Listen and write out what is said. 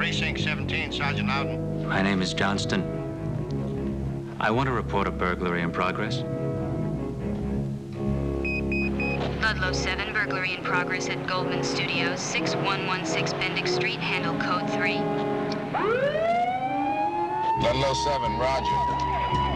Precinct 17, Sergeant Loudon. My name is Johnston. I want to report a burglary in progress. Ludlow 7, burglary in progress at Goldman Studios, 6116 Bendix Street, handle code 3. Ludlow 7, roger.